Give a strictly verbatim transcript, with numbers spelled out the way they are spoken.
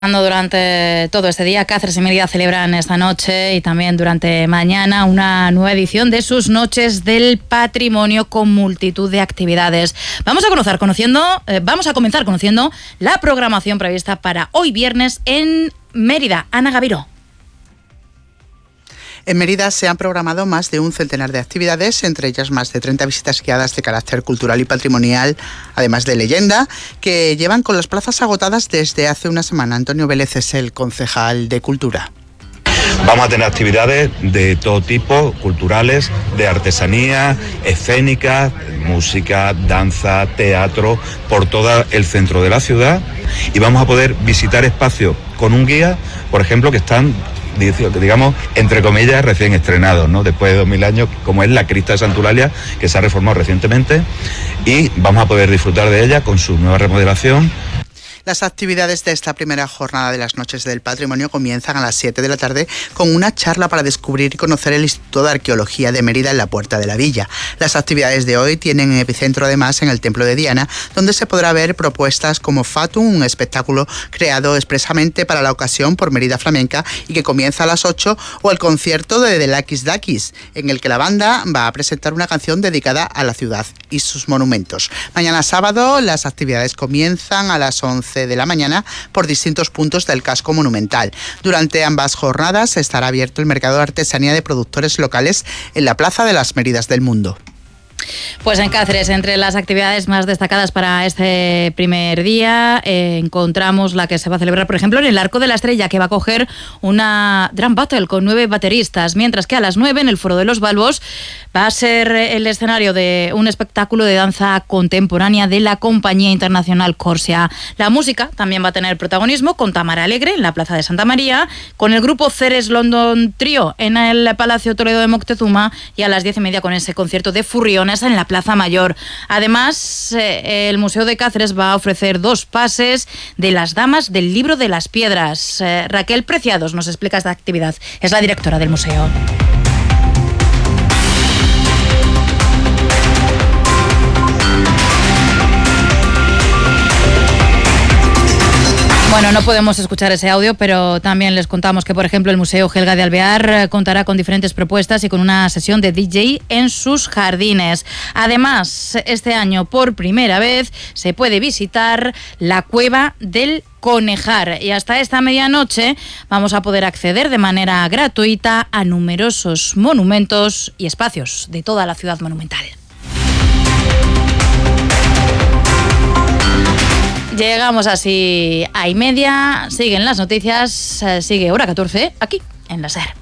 Durante todo este día, Cáceres y Mérida celebran esta noche y también durante mañana una nueva edición de sus Noches del Patrimonio con multitud de actividades. Vamos a conocer, conociendo, eh, vamos a comenzar conociendo la programación prevista para hoy viernes en Mérida. Ana Gaviró. En Mérida se han programado más de un centenar de actividades, entre ellas más de treinta visitas guiadas de carácter cultural y patrimonial, además de leyenda, que llevan con las plazas agotadas desde hace una semana. Antonio Vélez es el concejal de Cultura. Vamos a tener actividades de todo tipo, culturales, de artesanía, escénicas, música, danza, teatro, por todo el centro de la ciudad, y vamos a poder visitar espacios con un guía, por ejemplo, que están, digamos, entre comillas, recién estrenados, ¿no? Después de dos mil años, como es la Cripta de Santa Eulalia, que se ha reformado recientemente, y vamos a poder disfrutar de ella con su nueva remodelación. Las actividades de esta primera jornada de las Noches del Patrimonio comienzan a las siete de la tarde con una charla para descubrir y conocer el Instituto de Arqueología de Mérida en la Puerta de la Villa. Las actividades de hoy tienen epicentro además en el Templo de Diana, donde se podrá ver propuestas como Fatum, un espectáculo creado expresamente para la ocasión por Mérida Flamenca y que comienza a las ocho, o el concierto de The Lakis Dakis, en el que la banda va a presentar una canción dedicada a la ciudad y sus monumentos. Mañana sábado las actividades comienzan a las once de la mañana por distintos puntos del casco monumental. Durante ambas jornadas estará abierto el mercado de artesanía de productores locales en la Plaza de las Méridas del Mundo. Pues en Cáceres, entre las actividades más destacadas para este primer día, eh, encontramos la que se va a celebrar, por ejemplo, en el Arco de la Estrella, que va a coger una drum battle con nueve bateristas, mientras que a las nueve, en el Foro de los Balbos, va a ser el escenario de un espectáculo de danza contemporánea de la compañía internacional Corsia. La música también va a tener protagonismo con Tamara Alegre en la Plaza de Santa María, con el grupo Ceres London Trio en el Palacio Toledo de Moctezuma, y a las diez y media con ese concierto de Furriones en la Plaza Mayor. Además, eh, el Museo de Cáceres va a ofrecer dos pases de las Damas del Libro de las Piedras. Eh, Raquel Preciados nos explica esta actividad. Es la directora del museo. Bueno, no podemos escuchar ese audio, pero también les contamos que, por ejemplo, el Museo Gelga de Alvear contará con diferentes propuestas y con una sesión de D J en sus jardines. Además, este año, por primera vez, se puede visitar la Cueva del Conejar, y hasta esta medianoche vamos a poder acceder de manera gratuita a numerosos monumentos y espacios de toda la ciudad monumental. Llegamos así a y media, siguen las noticias, sigue hora catorce aquí en la SER.